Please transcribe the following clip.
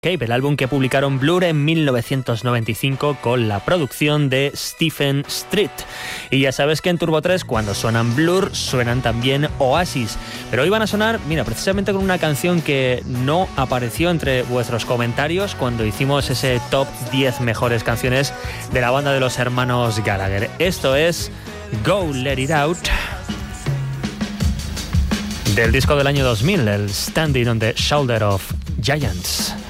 Cape, el álbum que publicaron Blur en 1995 con la producción de Stephen Street. Y ya sabes que en Turbo 3 cuando suenan Blur suenan también Oasis, pero hoy van a sonar, mira, precisamente con una canción que no apareció entre vuestros comentarios cuando hicimos ese top 10 mejores canciones de la banda de los hermanos Gallagher. Esto es Go Let It Out, del disco del año 2000, el Standing on the Shoulder of Giants.